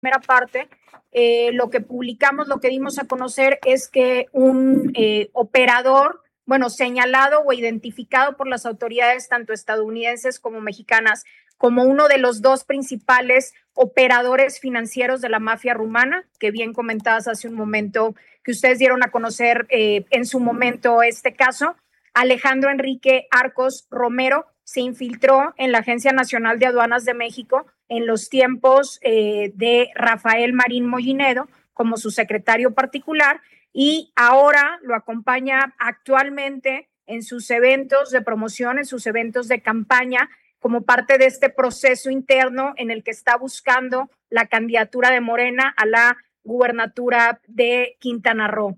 primera parte, lo que publicamos, lo que dimos a conocer es que un operador, señalado o identificado por las autoridades tanto estadounidenses como mexicanas como uno de los dos principales operadores financieros de la mafia rumana, que bien comentadas hace un momento, que ustedes dieron a conocer en su momento este caso. Alejandro Enrique Arcos Romero se infiltró en la Agencia Nacional de Aduanas de México en los tiempos de Rafael Marín Mollinedo como su secretario particular, y ahora lo acompaña actualmente en sus eventos de promoción, en sus eventos de campaña, como parte de este proceso interno en el que está buscando la candidatura de Morena a la gubernatura de Quintana Roo.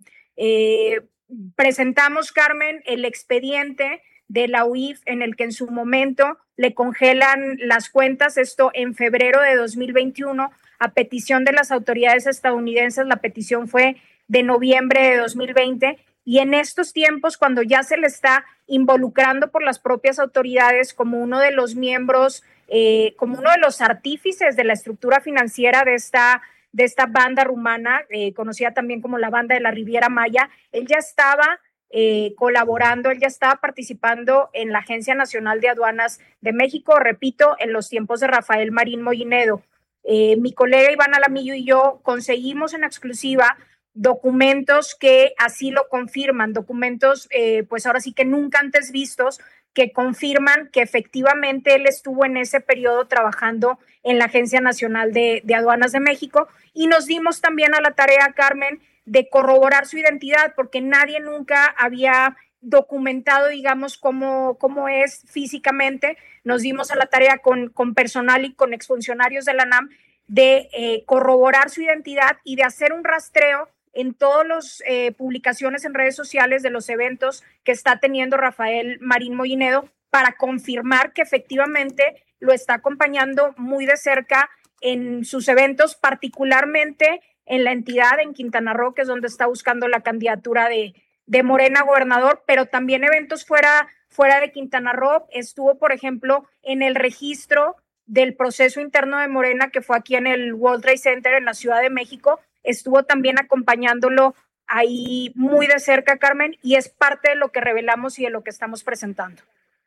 Presentamos, Carmen, el expediente de la UIF en el que en su momento le congelan las cuentas, esto en febrero de 2021, a petición de las autoridades estadounidenses. La petición fue de noviembre de 2020, y en estos tiempos, cuando ya se le está involucrando por las propias autoridades como uno de los miembros, como uno de los artífices de la estructura financiera de esta banda rumana, conocida también como la banda de la Riviera Maya, él ya estaba colaborando, él ya estaba participando en la Agencia Nacional de Aduanas de México, repito, en los tiempos de Rafael Marín Mollinedo. Mi colega Iván Alamillo y yo conseguimos en exclusiva documentos que así lo confirman, documentos pues ahora sí que nunca antes vistos, que confirman que efectivamente él estuvo en ese periodo trabajando en la Agencia Nacional de Aduanas de México, y nos dimos también a la tarea, Carmen, de corroborar su identidad, porque nadie nunca había documentado, digamos, cómo es físicamente. Nos dimos a la tarea con personal y con exfuncionarios de la NAM de corroborar su identidad y de hacer un rastreo en todas las publicaciones en redes sociales de los eventos que está teniendo Rafael Marín Mollinedo, para confirmar que efectivamente lo está acompañando muy de cerca en sus eventos, particularmente en la entidad, en Quintana Roo, que es donde está buscando la candidatura de Morena a gobernador, pero también eventos fuera de Quintana Roo. Estuvo, por ejemplo, en el registro del proceso interno de Morena, que fue aquí en el World Trade Center en la Ciudad de México. Estuvo también acompañándolo ahí muy de cerca, Carmen, y es parte de lo que revelamos y de lo que estamos presentando.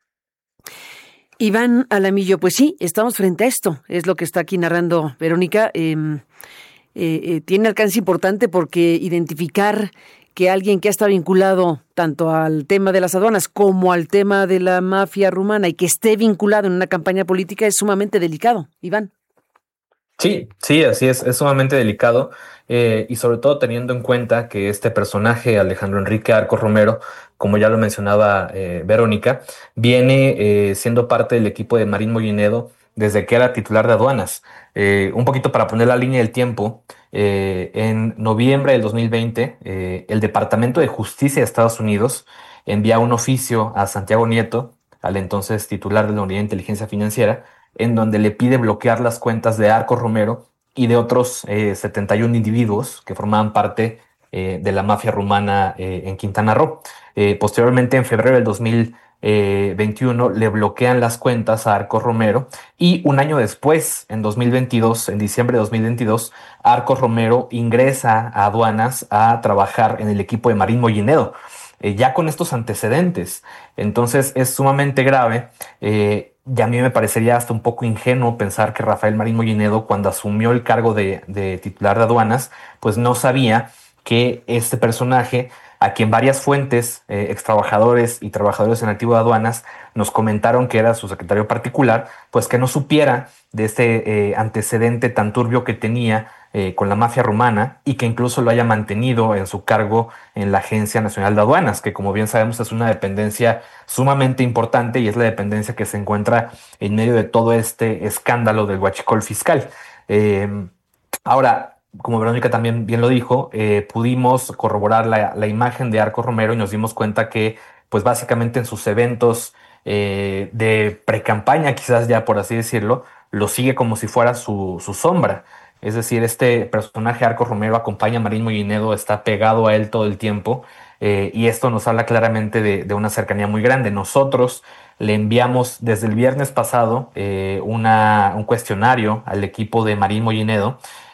Iván Alamillo, pues sí, estamos frente a esto, es lo que está aquí narrando Verónica. Tiene alcance importante porque identificar que alguien que ha estado vinculado tanto al tema de las aduanas como al tema de la mafia rumana y que esté vinculado en una campaña política es sumamente delicado, Iván. Sí, así es sumamente delicado, y sobre todo teniendo en cuenta que este personaje, Alejandro Enrique Arcos Romero, como ya lo mencionaba Verónica, viene siendo parte del equipo de Marín Mollinedo desde que era titular de aduanas. Un poquito para poner la línea del tiempo, en noviembre del 2020, el Departamento de Justicia de Estados Unidos envía un oficio a Santiago Nieto, al entonces titular de la Unidad de Inteligencia Financiera, en donde le pide bloquear las cuentas de Arcos Romero y de otros 71 individuos que formaban parte de la mafia rumana en Quintana Roo. Posteriormente, en febrero del 2021, le bloquean las cuentas a Arcos Romero, y un año después, en 2022, en diciembre de 2022, Arcos Romero ingresa a aduanas a trabajar en el equipo de Marín Mollinedo, ya con estos antecedentes. Entonces es sumamente grave. Y a mí me parecería hasta un poco ingenuo pensar que Rafael Marín Mollinedo, cuando asumió el cargo de titular de aduanas, pues no sabía que este personaje, a quien varias fuentes, extrabajadores y trabajadores en activo de aduanas, nos comentaron que era su secretario particular, pues que no supiera de este antecedente tan turbio que tenía con la mafia rumana, y que incluso lo haya mantenido en su cargo en la Agencia Nacional de Aduanas, que como bien sabemos es una dependencia sumamente importante y es la dependencia que se encuentra en medio de todo este escándalo del huachicol fiscal. Ahora, como Verónica también bien lo dijo, pudimos corroborar la imagen de Arcos Romero y nos dimos cuenta que, pues básicamente en sus eventos de pre-campaña, quizás ya por así decirlo, lo sigue como si fuera su sombra. Es decir, este personaje, Arcos Romero, acompaña a Marín Mollinedo, está pegado a él todo el tiempo, y esto nos habla claramente de una cercanía muy grande. Nosotros le enviamos desde el viernes pasado un cuestionario al equipo de Marín Mollinedo,